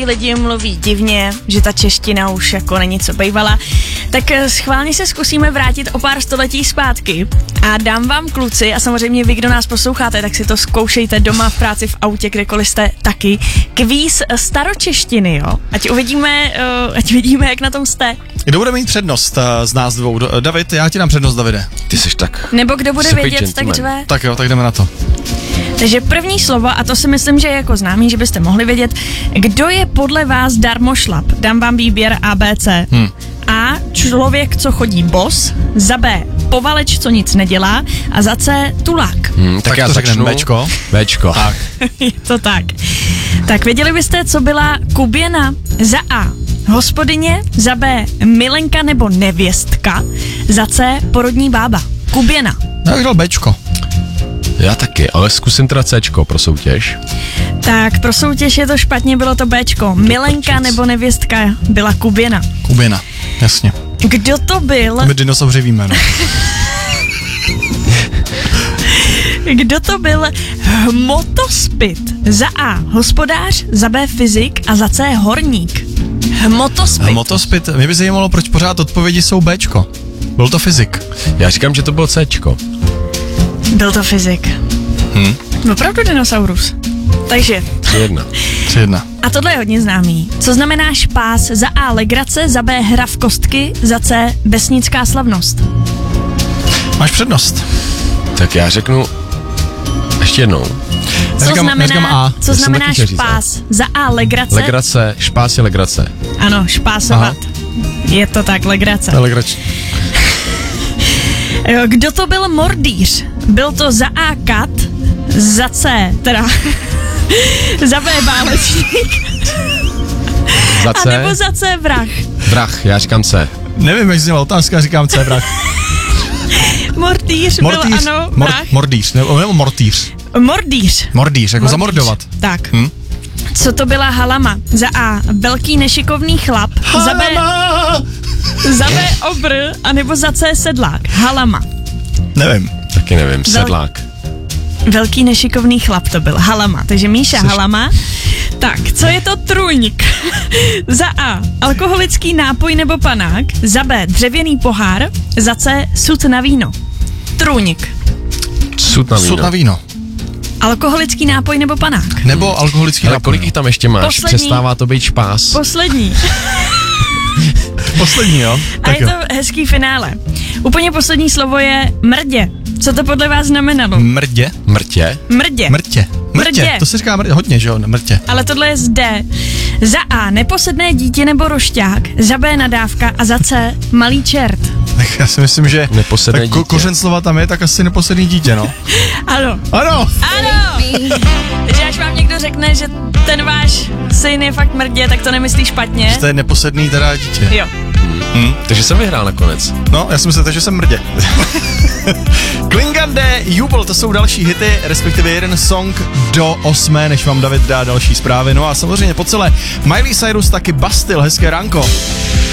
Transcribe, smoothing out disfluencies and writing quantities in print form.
některý lidi mluví divně, že ta čeština už jako není co bejvala, tak schválně se zkusíme vrátit o pár století zpátky a dám vám, kluci, a samozřejmě vy, kdo nás posloucháte, tak si to zkoušejte doma, v práci, v autě, kdekoliv jste taky, kvíz staročeštiny, jo? Ať vidíme, jak na tom jste. Kdo bude mít přednost z nás dvou? David, já ti dám přednost, Davide. Ty jsi tak... Nebo kdo bude vědět, tak řve. Tak jo, tak jdeme na to. Takže první slovo, a to si myslím, že je jako známý, že byste mohli vědět, kdo je podle vás darmošlap? Dám vám výběr ABC. A. Člověk, co chodí bos. Za B. Povaleč, co nic nedělá. A za C. Tulák. Tak já to začnu. Bčko. Bčko. Tak. Je to tak. Tak věděli byste, co byla Kuběna? Za A. Hospodyně. Za B. Milenka nebo nevěstka. Za C. Porodní bába. Kuběna. Já bych dal Bčko. Já taky, ale zkusím teda Cčko pro soutěž. Tak, pro soutěž je to špatně, bylo to Bčko. Milenka nebo nevěstka byla Kuběna. Kuběna, jasně. Kdo to byl? My dinosauři víme, no. Kdo to byl? Hmotospit. Za A. Hospodář, za B. fyzik a za C. horník. Hmotospit. Hmotospit, mě by zajímalo, proč pořád odpovědi jsou Bčko. Byl to fyzik. Já říkám, že to bylo Cčko. Byl to fyzik. Opravdu dinosaurus. Takže 3-1. a tohle je hodně známý. Co znamená špás? Za A. legrace, za B. hra v kostky, za C. vesnická slavnost. Máš přednost. Tak já řeknu ještě jednou. Neříkám A. Co znamená špás? Za A. legrace. Legrace, špás je legrace. Ano, špásovat. Je to tak, legrace. To je legrační. Kdo to byl mordýř? Byl to za A. kat, za C. teda za B. válečník. Za C? A nebo za C. vrah. Vrah, já říkám C. Nevím, jak zněla otázka, říkám C, vrah. Mordýř byl, ano, vrah. Mordýř, nebo mortýř. Mordýř, jako zamordovat. Tak. Co to byla halama? Za A. velký nešikovný chlap. Za B. obr, anebo za C. sedlák. Halama. Nevím. Taky nevím, sedlák. Velký nešikovný chlap to byl. Halama. Takže Míša halama. Tak, co je to trůňk? Za A. alkoholický nápoj nebo panák. Za B. dřevěný pohár. Za C. sud na víno. Trůňk. Sud na víno. Alkoholický nápoj nebo panák. Nebo alkoholický nápoj. Ale kolik jich tam ještě máš? Poslední. Přestává to být špás. Poslední, jo? A je to hezký finále. Úplně poslední slovo je mrdě. Co to podle vás znamenalo? Mrdě. Mrdě. To se říká hodně, že jo? Mrtě. Ale tohle je z D. Za A. neposedné dítě nebo rošťák. Za B. nadávka. A za C. malý čert. Tak já si myslím, že neposedné dítě. Kořen slova tam je, tak asi neposedný dítě, no. Ano. Takže až vám někdo řekne, že ten váš syn je fakt mrdě, tak to nemyslí špatně. Že to je neposedný teda dítě. Jo. Takže jsem vyhrál nakonec. No, já jsem myslel, že jsem mrdě. Klingande, Jubel, to jsou další hity, respektive jeden song do 8, než vám David dá další zprávy. No a samozřejmě po celé Miley Cyrus taky Bastille, hezké ránko.